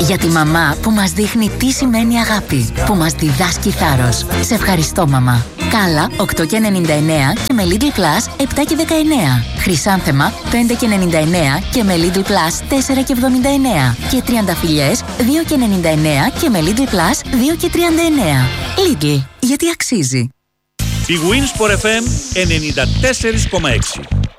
Για τη μαμά που μας δείχνει τι σημαίνει αγάπη, που μας διδάσκει θάρρος. Σε ευχαριστώ, μαμά. Κάλα 8,99 και με Lidl Plus 7,19. Χρυσάνθεμα 5,99 και με Lidl Plus 4,79. Και τριανταφυλλιές 2,99 και με Lidl Plus 2,39. Lidl, γιατί αξίζει. Η Winsport FM 94,6.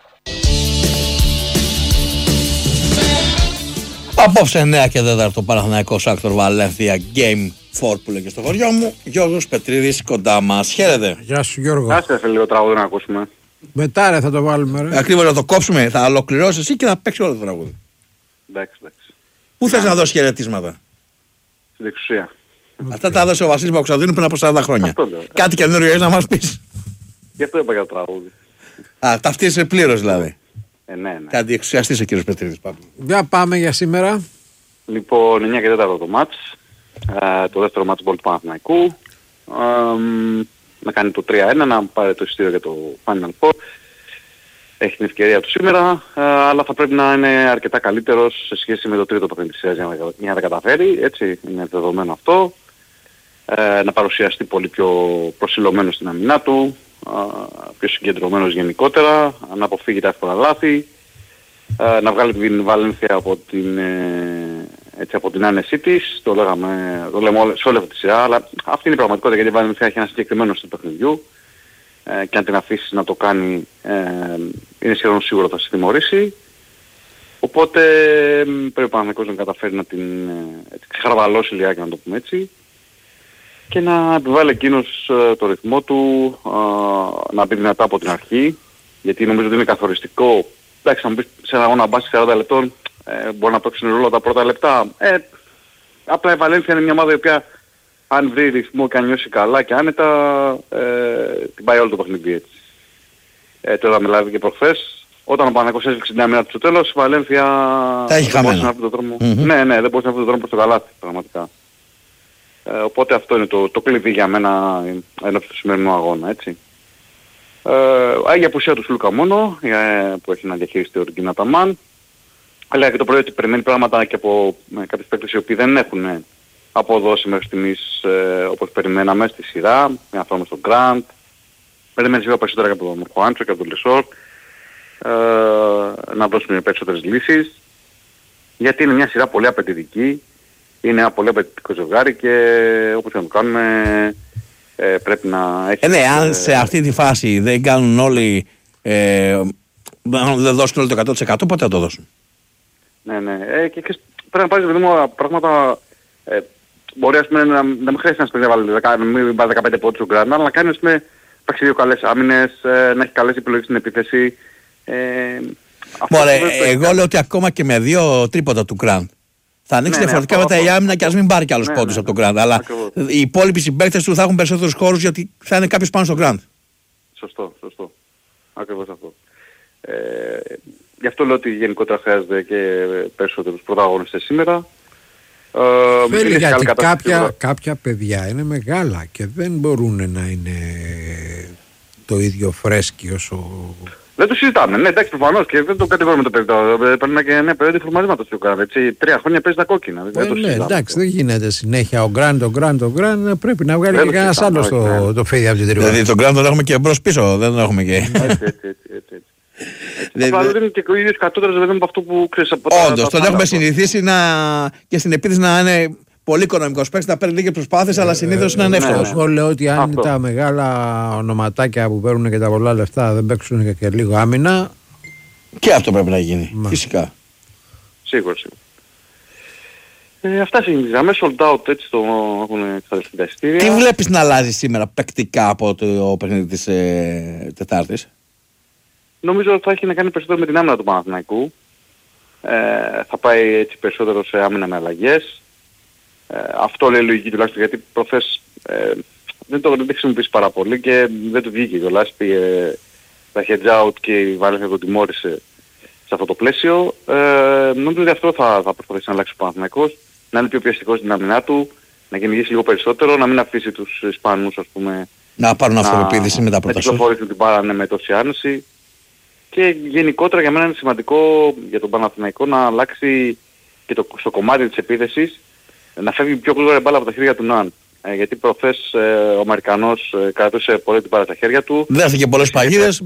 Απόψε 9 και 4 Παναθηναϊκός Άκτορ Βαλένθια Game 4 που λέγε στο χωριό μου. Γιώργος Πετρίδης κοντά μας. Χαίρετε. Γεια σου Γιώργο. Άστε λίγο τραγούδι να ακούσουμε. Μετά θα το βάλουμε ρε. Ακριβώς να το κόψουμε. Θα ολοκληρώσεις εσύ και θα παίξει όλο το τραγούδι. Εντάξει. Πού θες να δώσεις χαιρετίσματα? Στην εξουσία. Αυτά τα έδωσε ο Βασίλης Παπακοσταντίνου πριν από 40 χρόνια. Κάτι καινούριο έχεις να μας πεις? Γι' αυτό είπα για το τραγούδι. Ταυτίζεσαι πλήρως δηλαδή. Ναι. Κάτι εξουσιαστής ο κύριος Πετρίδης. Για πάμε για σήμερα. Λοιπόν, 9 και 4 το μάτς. Το δεύτερο μάτς μπολ του Παναθηναϊκού. Να κάνει το 3-1, να πάρει το εισιτήριο για το Final Four. Έχει την ευκαιρία του σήμερα, αλλά θα πρέπει να είναι αρκετά καλύτερος σε σχέση με το τρίτο παιχνίδι της σειράς για να τα καταφέρει. Έτσι είναι δεδομένο αυτό. Να παρουσιαστεί πολύ πιο προσιλωμένος στην αμυνά του, πιο συγκεντρωμένος γενικότερα, να αποφύγει τα εύκολα λάθη, να βγάλει την Βαλένθια από την άνεσή της. Το λέμε σε όλη αυτή τη σειρά, αλλά αυτή είναι η πραγματικότητα, γιατί η Βαλένθια έχει ένα συγκεκριμένο στυλ παιχνιδιού και αν την αφήσεις να το κάνει είναι σχεδόν σίγουρο θα σε τιμωρήσει. Οπότε πρέπει ο Παναθηναϊκός να καταφέρει να την ξεχαρβαλώσει λιγάκι, να το πούμε έτσι, και να επιβάλλει εκείνος το ρυθμό του, να μπει δυνατά από την αρχή, γιατί νομίζω ότι είναι καθοριστικό. Εντάξει, να μου πεις σε ένα αγώνα μπάσκετ 40 λεπτών, μπορεί να παίξουν ρόλο τα πρώτα λεπτά. Απλά η Βαλένθια είναι μια ομάδα η οποία αν βρει ρυθμό και αν νιώσει καλά και άνετα, την πάει όλο το παιχνίδι έτσι. Το είδαμε δηλαδή και προχθές. Όταν ο Παναθηναϊκός έσβηξε την άμυνα του στο τέλος, η Βαλένθια δεν μπορούσε να βρει τον δρόμο. Ναι, δεν μπορούσε να βρει τον δρόμο προς το καλάθι, πραγματικά. Οπότε αυτό είναι το κλειδί για μένα ενώπιον του σημερινού αγώνα, έτσι. Η απουσία του Σλούκα μόνο, που έχει να διαχειριστεί ο Ριγκίνα Ταμάν, αλλά και το πρωί ότι περιμένει πράγματα και από κάποιες παίκτες οι οποίοι δεν έχουν αποδώσει μέχρι στιγμής όπως περιμέναμε στη σειρά, με αυτό στον Γκραντ. Περιμένει λίγο περισσότερα και από τον Μορχοάντσο και από τον Λεσόρ, να δώσουμε περισσότερες λύσεις, γιατί είναι μια σειρά πολύ απαιτητική, είναι ένα πολύ απαιτητικό ζευγάρι και όπως και να το κάνουμε πρέπει να έχει... Ναι, αν σε αυτή τη φάση δεν κάνουν όλοι, δεν δώσουν όλοι το 100%, πότε θα το δώσουν? Ναι. Και πρέπει να πάρεις πράγματα... Μπορεί ας πούμε να μην χρειάζεται να μην πάρει 15 πόντους ο Γκραντ, αλλά να κάνει παίξει δύο καλές άμυνες, να έχει καλές επιλογές στην επίθεση. Εγώ λέω ότι ακόμα και με 2 τρίποτα του Γκραντ θα ανοίξει διαφορετικά μετά η άμυνα και ας μην πάρει και άλλους πόντους από τον Γκραντ. Αλλά οι υπόλοιποι συμπαίκτες του θα έχουν περισσότερους χώρους γιατί θα είναι κάποιος πάνω στον Γκραντ. Σωστό. Ακριβώς αυτό. Γι' αυτό λέω ότι γενικότερα χρειάζεται και περισσότερους πρωταγωνιστές σήμερα. Φίλοι, γιατί κάποια παιδιά είναι μεγάλα και δεν μπορούν να είναι το ίδιο φρέσκοι όσο... Δεν το συζητάμε, ναι, εντάξει, προφανώς και δεν το κατηγορούμε το παιδί. Παίρνουμε και ένα περίοδο φορμαρίσματος του Γκραντ, έτσι, 3 χρόνια παίζει τα κόκκινα. Ναι, εντάξει, δεν γίνεται συνέχεια ο Γκραντ, πρέπει να βγάλει και κανένας άλλος το φίδι από την τριβά. Δηλαδή τον Γκραντ τον έχουμε και μπρος πίσω, δεν τον έχουμε και... Έτσι. Απλά δεν είναι και ο ίδιος κατώτερος από αυτό που ξέρεις από τα... Όντως, τον έχουμε συνηθίσει και στην επίθεση να είναι πολύ οικονομικός παίκτης, να παίρνει λίγες προσπάθειες, αλλά συνήθως να είναι εύκολος. Εγώ λέω ότι αν τα μεγάλα ονοματάκια που παίρνουν και τα πολλά λεφτά δεν παίξουν και λίγο άμυνα... Και αυτό πρέπει να γίνει, φυσικά. Σίγουρα. Αυτά συνηθίζαμε, sold out, έτσι το έχουν εξαρτηθεί τα εισιτήρια. Τι βλέπεις να αλλάζει σήμερα παικτικά από το παιχνίδι της Τετάρτης? Νομίζω ότι θα έχει να κάνει περισσότερο με την άμυνα του Παναθηναϊκού. Θα πάει έτσι περισσότερο σε άμυνα με αλλαγές. Αυτό λέει λογική τουλάχιστον, γιατί προχθές δεν το χρησιμοποιήσει πάρα πολύ και δεν του βγήκε κιόλας. Πήγε τα heads out και η Βαλένθια το τιμώρησε σε αυτό το πλαίσιο. Νομίζω ότι αυτό θα προσπαθήσει να αλλάξει ο Παναθηναϊκός, να είναι πιο πιεστικός στην άμυνά του, να κυνηγήσει λίγο περισσότερο, να μην αφήσει τους Ισπανούς, ας πούμε, να πάρουν αυτοπεποίθηση με τα πρώτα σου. Να κυκλοφορήσουν την μπάλα με τόση άνεση. Και γενικότερα για μένα είναι σημαντικό για τον Παναθηναϊκό να αλλάξει και στο κομμάτι της επίθεσης να φεύγει πιο γρήγορα μπάλα από τα χέρια του Ναν. Γιατί προχθές ο Αμερικανός κρατούσε πολύ την μπάλα στα χέρια του. Δέχτηκε πολλές παγίδες.